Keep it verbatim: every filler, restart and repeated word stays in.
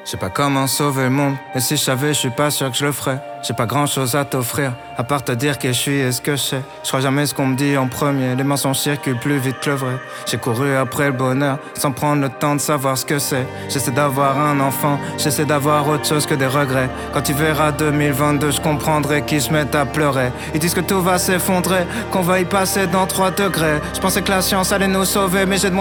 Je sais pas comment sauver le monde, et si je savais, je suis pas sûr que je le ferais. J'ai pas grand chose à t'offrir, à part te dire que je suis et ce que je sais. Je crois jamais ce qu'on me dit en premier, les mensonges circulent plus vite que le vrai. J'ai couru après le bonheur, sans prendre le temps de savoir ce que c'est. J'essaie d'avoir un enfant, j'essaie d'avoir autre chose que des regrets. Quand tu verras deux mille vingt-deux, je comprendrai qu'ils se mettent à pleurer. Ils disent que tout va s'effondrer, qu'on va y passer dans trois degrés. Je pensais que la science allait nous sauver, mais j'ai de